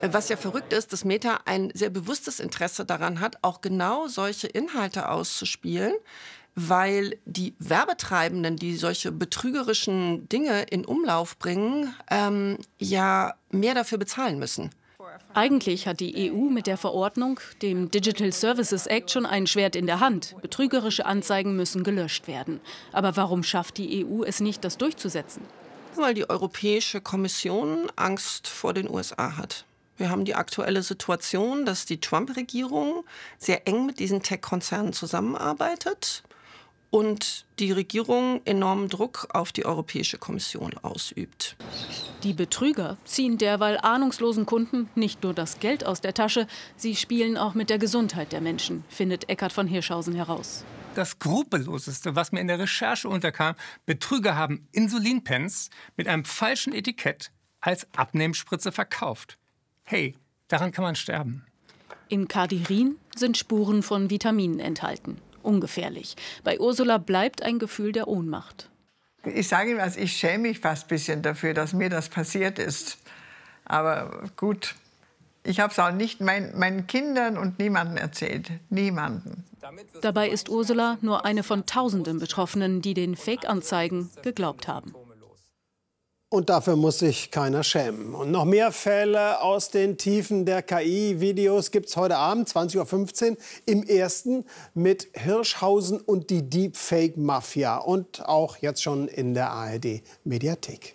Was ja verrückt ist, dass Meta ein sehr bewusstes Interesse daran hat, auch genau solche Inhalte auszuspielen, weil die Werbetreibenden, die solche betrügerischen Dinge in Umlauf bringen, ja mehr dafür bezahlen müssen. Eigentlich hat die EU mit der Verordnung, dem Digital Services Act, schon ein Schwert in der Hand. Betrügerische Anzeigen müssen gelöscht werden. Aber warum schafft die EU es nicht, das durchzusetzen? Weil die Europäische Kommission Angst vor den USA hat. Wir haben die aktuelle Situation, dass die Trump-Regierung sehr eng mit diesen Tech-Konzernen zusammenarbeitet und die Regierung enormen Druck auf die Europäische Kommission ausübt. Die Betrüger ziehen derweil ahnungslosen Kunden nicht nur das Geld aus der Tasche, sie spielen auch mit der Gesundheit der Menschen, findet Eckhard von Hirschhausen heraus. Das Skrupelloseste, was mir in der Recherche unterkam: Betrüger haben Insulinpens mit einem falschen Etikett als Abnehmspritze verkauft. Hey, daran kann man sterben. In Cardirin sind Spuren von Vitaminen enthalten. Ungefährlich. Bei Ursula bleibt ein Gefühl der Ohnmacht. Ich sage Ihnen was, ich schäme mich fast ein bisschen dafür, dass mir das passiert ist. Aber gut, ich habe es auch nicht meinen Kindern und niemandem erzählt. Niemanden. Dabei ist Ursula nur eine von tausenden Betroffenen, die den Fake-Anzeigen geglaubt haben. Und dafür muss sich keiner schämen. Und noch mehr Fälle aus den Tiefen der KI-Videos gibt es heute Abend, 20:15 Uhr, im Ersten mit Hirschhausen und die Deepfake-Mafia. Und auch jetzt schon in der ARD-Mediathek.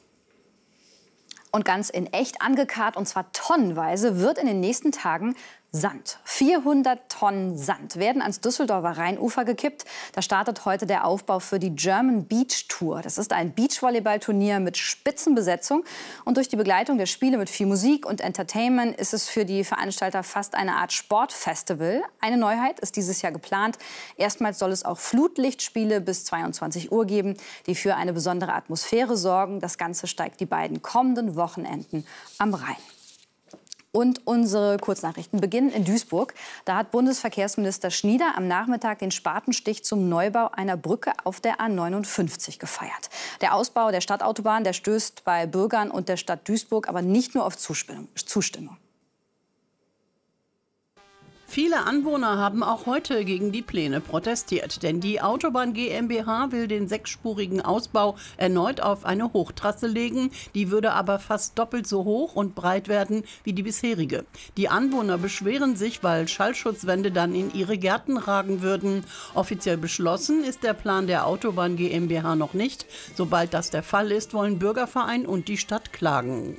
Und ganz in echt angekarrt, und zwar tonnenweise, wird in den nächsten Tagen Sand. 400 Tonnen Sand werden ans Düsseldorfer Rheinufer gekippt. Da startet heute der Aufbau für die German Beach Tour. Das ist ein Beachvolleyballturnier mit Spitzenbesetzung. Und durch die Begleitung der Spiele mit viel Musik und Entertainment ist es für die Veranstalter fast eine Art Sportfestival. Eine Neuheit ist dieses Jahr geplant. Erstmals soll es auch Flutlichtspiele bis 22 Uhr geben, die für eine besondere Atmosphäre sorgen. Das Ganze steigt die beiden kommenden Wochenenden am Rhein. Und unsere Kurznachrichten beginnen in Duisburg. Da hat Bundesverkehrsminister Schnieder am Nachmittag den Spatenstich zum Neubau einer Brücke auf der A59 gefeiert. Der Ausbau der Stadtautobahn, der stößt bei Bürgern und der Stadt Duisburg aber nicht nur auf Zustimmung. Viele Anwohner haben auch heute gegen die Pläne protestiert, denn die Autobahn GmbH will den 6-spurigen Ausbau erneut auf eine Hochtrasse legen. Die würde aber fast doppelt so hoch und breit werden wie die bisherige. Die Anwohner beschweren sich, weil Schallschutzwände dann in ihre Gärten ragen würden. Offiziell beschlossen ist der Plan der Autobahn GmbH noch nicht. Sobald das der Fall ist, wollen Bürgerverein und die Stadt klagen.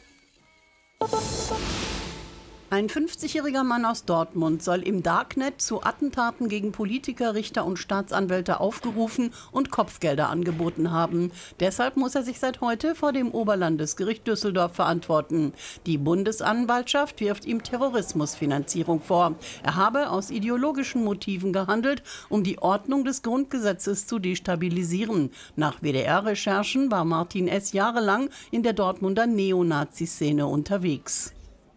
Ein 50-jähriger Mann aus Dortmund soll im Darknet zu Attentaten gegen Politiker, Richter und Staatsanwälte aufgerufen und Kopfgelder angeboten haben. Deshalb muss er sich seit heute vor dem Oberlandesgericht Düsseldorf verantworten. Die Bundesanwaltschaft wirft ihm Terrorismusfinanzierung vor. Er habe aus ideologischen Motiven gehandelt, um die Ordnung des Grundgesetzes zu destabilisieren. Nach WDR-Recherchen war Martin S. jahrelang in der Dortmunder Neonazi-Szene unterwegs.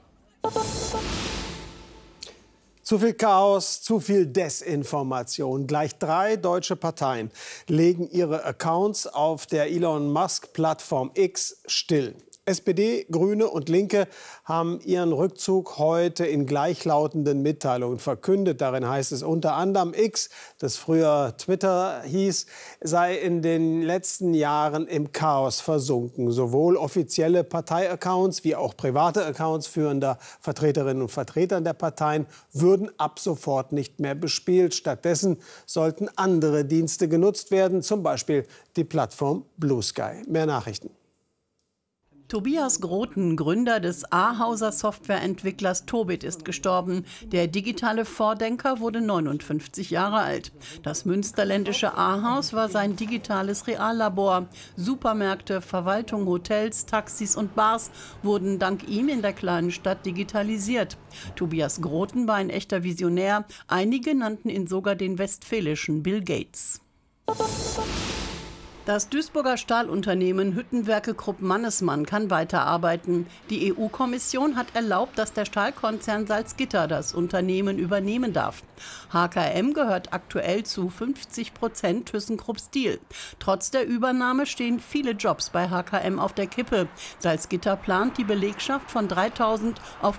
Zu viel Chaos, zu viel Desinformation. Gleich 3 deutsche Parteien legen ihre Accounts auf der Elon Musk-Plattform X still. SPD, Grüne und Linke haben ihren Rückzug heute in gleichlautenden Mitteilungen verkündet. Darin heißt es unter anderem, X, das früher Twitter hieß, sei in den letzten Jahren im Chaos versunken. Sowohl offizielle Parteiaccounts wie auch private Accounts führender Vertreterinnen und Vertreter der Parteien würden ab sofort nicht mehr bespielt. Stattdessen sollten andere Dienste genutzt werden, zum Beispiel die Plattform Blue Sky. Mehr Nachrichten. Tobias Groten, Gründer des Ahauser Softwareentwicklers Tobit, ist gestorben. Der digitale Vordenker wurde 59 Jahre alt. Das münsterländische Ahaus war sein digitales Reallabor. Supermärkte, Verwaltung, Hotels, Taxis und Bars wurden dank ihm in der kleinen Stadt digitalisiert. Tobias Groten war ein echter Visionär. Einige nannten ihn sogar den westfälischen Bill Gates. Das Duisburger Stahlunternehmen Hüttenwerke Krupp-Mannesmann kann weiterarbeiten. Die EU-Kommission hat erlaubt, dass der Stahlkonzern Salzgitter das Unternehmen übernehmen darf. HKM gehört aktuell zu 50% ThyssenKrupp Steel. Trotz der Übernahme stehen viele Jobs bei HKM auf der Kippe. Salzgitter plant, die Belegschaft von 3.000 auf